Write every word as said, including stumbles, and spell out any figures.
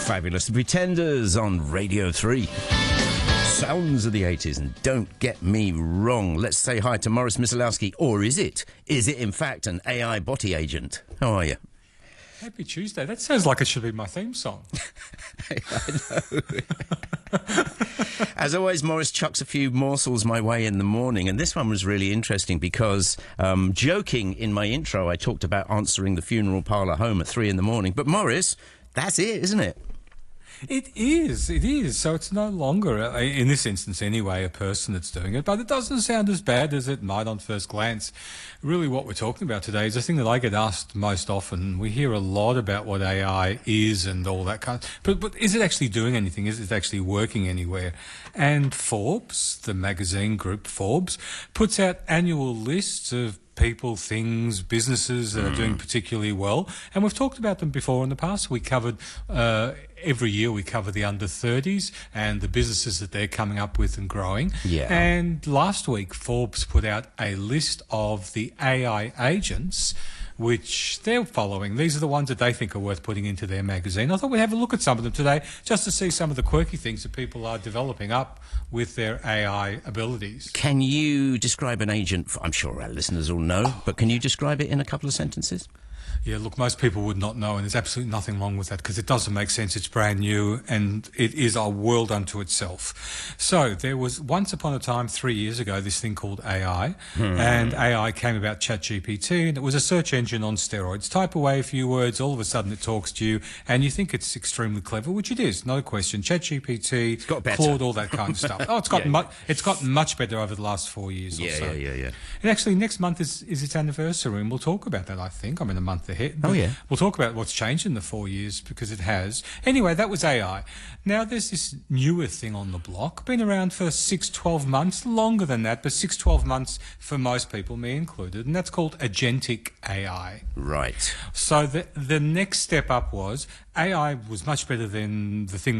Fabulous. The Pretenders on Radio three. Sounds of the eighties, and don't get me wrong. Let's say hi to Morris Misalowski. Or is it? Is it, in fact, an A I botty agent? How are you? Happy Tuesday. That sounds like it should be my theme song. I know. As always, Morris chucks a few morsels my way in the morning, and this one was really interesting because, um, joking in my intro, I talked about answering the funeral parlour home at three in the morning. But Morris, that's it, isn't it? It is, it is. So it's no longer, uh, in this instance anyway, a person that's doing it, but it doesn't sound as bad as it might on first glance. Really what we're talking about today is a thing that I get asked most often. We hear a lot about what A I is and all that kind of, but, but is it actually doing anything? Is it actually working anywhere? And Forbes, the magazine group Forbes, puts out annual lists of people, things, businesses that mm. are doing particularly well. And we've talked about them before in the past. We covered, uh, every year we cover the under thirties and the businesses that they're coming up with and growing. Yeah. And last week, Forbes put out a list of the A I agents which they're following. These are the ones that they think are worth putting into their magazine. I thought we'd have a look at some of them today just to see some of the quirky things that people are developing up with their A I abilities. Can you describe an agent? I'm sure our listeners all know, but can you describe it in a couple of sentences? Yeah, look, most people would not know, and there's absolutely nothing wrong with that because it doesn't make sense. It's brand new, and it is a world unto itself. So there was once upon a time, three years ago, this thing called A I, hmm. and A I came about ChatGPT, and it was a search engine on steroids. Type away a few words, all of a sudden it talks to you, and you think it's extremely clever, which it is, no question. ChatGPT, it's got better. Claude, all that kind of stuff. Oh, it's got yeah. mu- it's got much better over the last four years yeah, or so. Yeah, yeah, yeah. And actually, next month is, is its anniversary, and we'll talk about that, I think. I'm in a month ahead. Oh, yeah. We'll talk about what's changed in the four years because it has. Anyway, that was A I. Now, there's this newer thing on the block, been around for six, twelve months, longer than that, but six, twelve months for most people, me included, and that's called agentic A I. Right. So the, the next step up was A I was much better than the thing